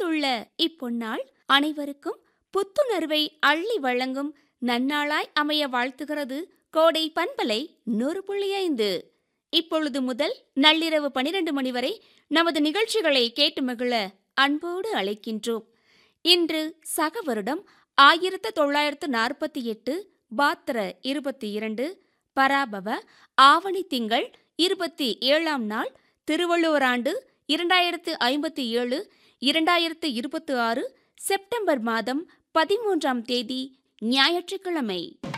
வந்துள்ள இப்பொன்னாள் அனைவருக்கும் புத்துணர்வை அள்ளி வழங்கும் நன்னாளாய் அமைய வாழ்த்துகிறது கோடை பண்பலை 100.5. இப்பொழுது முதல் நள்ளிரவு 12 மணி வரை நமது நிகழ்ச்சிகளை கேட்டு மகிழ அன்போடு அழைக்கின்றோம். இன்று சக வருடம் 1948 பாத்திர 22 பராபவ ஆவணி திங்கள் 27ஆம் நாள், திருவள்ளுவர் ஆண்டு 2057 2026 செப்டம்பர் மாதம் 13ஆம் தேதி ஞாயிற்றுக்கிழமை.